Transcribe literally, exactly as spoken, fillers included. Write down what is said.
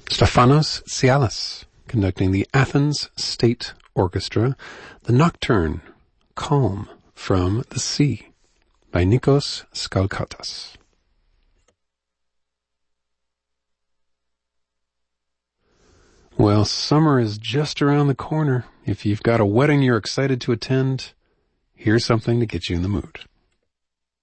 Stefanos Tsialis, conducting the Athens State Orchestra, the Nocturne, Calm from the Sea, by Nikos Skalkatas. Well, summer is just around the corner. If you've got a wedding you're excited to attend, here's something to get you in the mood.